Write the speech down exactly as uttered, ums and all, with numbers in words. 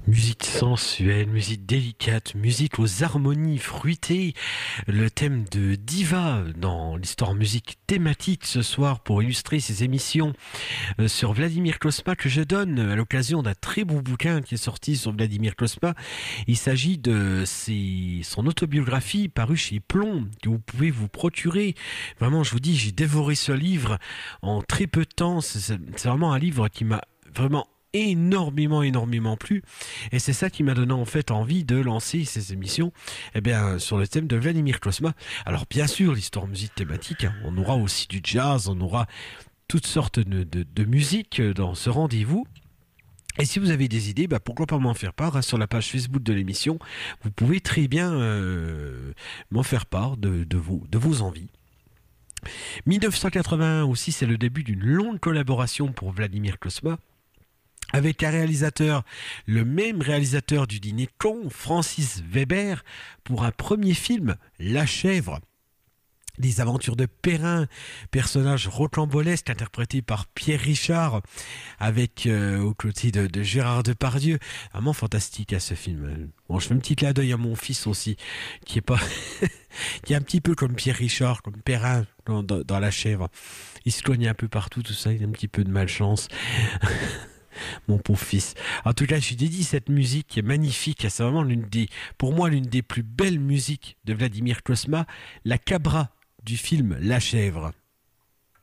Musique sensuelle, musique délicate, musique aux harmonies fruitées. Le thème de Diva dans l'histoire musique thématique ce soir pour illustrer ces émissions euh, sur Vladimir Cosma que je donne à l'occasion d'un très beau bouquin qui est sorti sur Vladimir Cosma. Il s'agit de ses, son autobiographie parue chez Plomb que vous pouvez vous procurer. Vraiment, je vous dis, j'ai dévoré ce livre en très peu de temps. C'est c'est vraiment un livre qui m'a vraiment énormément énormément plu et c'est ça qui m'a donné en fait envie de lancer ces émissions eh bien sur le thème de Vladimir Cosma. Alors bien sûr l'histoire musique thématique, hein, on aura aussi du jazz, on aura toutes sortes de, de, de musique dans ce rendez-vous. Et si vous avez des idées, bah pourquoi pas m'en faire part, hein, sur la page Facebook de l'émission. Vous pouvez très bien euh, m'en faire part de, de, vos, de vos envies. mille neuf cent quatre-vingt-un aussi, c'est le début d'une longue collaboration pour Vladimir Cosma avec un réalisateur, le même réalisateur du Dîner de Con, Francis Weber, pour un premier film, La Chèvre. Les aventures de Perrin, personnage rocambolesque interprété par Pierre Richard, avec euh, aux côtés de, de Gérard Depardieu. Vraiment fantastique à ce film. Bon, je fais un petit clin d'œil à mon fils aussi, qui est pas, qui est un petit peu comme Pierre Richard, comme Perrin dans, dans, dans La Chèvre. Il se cogne un peu partout, tout ça, il a un petit peu de malchance. Mon pauvre fils. En tout cas, je dédie cette musique qui est magnifique. C'est vraiment l'une des, pour moi, l'une des plus belles musiques de Vladimir Cosma, la cabra du film La Chèvre.